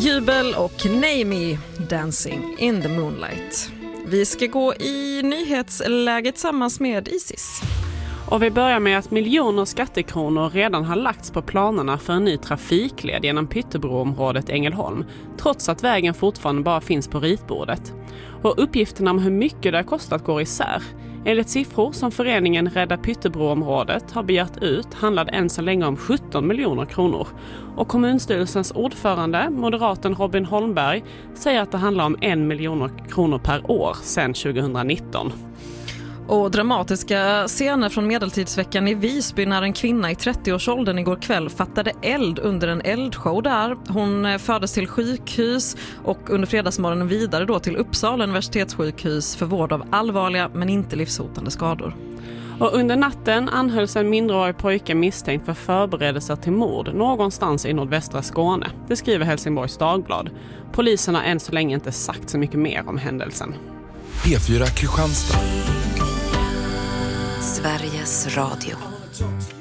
Jubel och Name Dancing in the Moonlight. Vi ska gå i nyhetsläget tillsammans med Isis. Och vi börjar med att miljoner skattekronor redan har lagts på planerna för en ny trafikled genom Pyttebroområdet Ängelholm, trots att vägen fortfarande bara finns på ritbordet. Och uppgifterna om hur mycket det har kostat går isär. Enligt siffror som föreningen Rädda Pyttebroområdet har begärt ut handlar det än så länge om 17 miljoner kronor. Och kommunstyrelsens ordförande, moderaten Robin Holmberg, säger att det handlar om 1 miljon kronor per år sedan 2019. Och dramatiska scener från medeltidsveckan i Visby när en kvinna i 30-årsåldern igår kväll fattade eld under en eldshow där. Hon fördes till sjukhus och under fredagsmorgonen vidare då till Uppsala universitetssjukhus för vård av allvarliga men inte livshotande skador. Och under natten anhölls en mindreårig pojke misstänkt för förberedelser till mord någonstans i nordvästra Skåne. Det skriver Helsingborgs Dagblad. Polisen har än så länge inte sagt så mycket mer om händelsen. P4 Kristianstad. Sveriges Radio.